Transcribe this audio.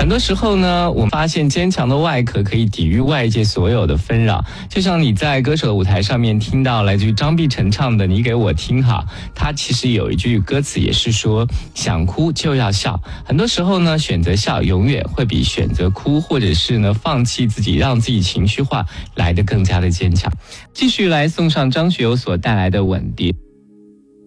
很多时候呢，我们发现坚强的外壳可以抵御外界所有的纷扰。就像你在歌手的舞台上面听到来自于张碧晨唱的《你给我听》哈，他其实有一句歌词也是说，想哭就要笑。很多时候呢，选择笑永远会比选择哭，或者是呢放弃自己，让自己情绪化来得更加的坚强。继续来送上张学友所带来的《吻蝶》。